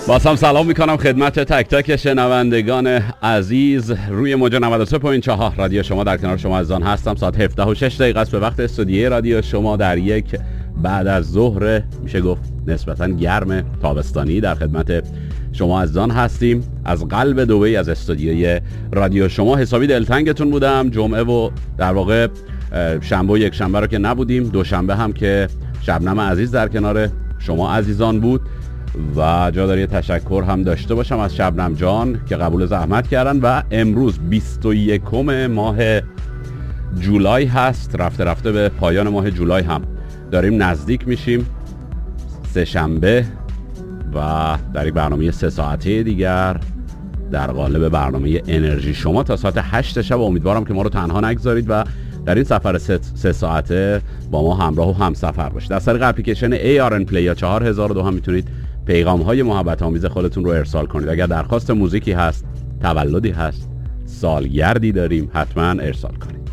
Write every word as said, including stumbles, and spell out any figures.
باز هم سلام میکنم خدمت تک تک شنوندگان عزیز. روی موج نود و سه و چهار رادیو شما در کنار شما عزیزان هستم. ساعت هفده و شش دقیقه است به وقت استودیوی رادیو شما در یک بعد از ظهر میشه گفت نسبتا گرم تابستانی در خدمت شما عزیزان هستیم. از قلب دبی از استودیوی رادیو شما حسابی دلتنگتون بودم. جمعه و در واقع شنبه و یک شنبه رو که نبودیم، دوشنبه هم که شبنم عزیز در کنار شما عزیزان بود و جا داره تشکر هم داشته باشم از شبنم جان که قبول زحمت کردن. و امروز بیست و یکم ماه جولای هست، رفته رفته به پایان ماه جولای هم داریم نزدیک میشیم، سه شنبه و در یک برنامه سه ساعته دیگر در قالب برنامه انرژی شما تا ساعت هشت شب. امیدوارم که ما رو تنها نگذارید و در این سفر سه, سه ساعته با ما همراه و هم سفر باشید. از طریق اپلیکیشن ای آر ان پلی یا چهار هزار و دو هم میتونید پیغام های محبت آمیز خودتون رو ارسال کنید. اگر درخواست موزیکی هست، تولدی هست، سالگردی داریم، حتما ارسال کنید.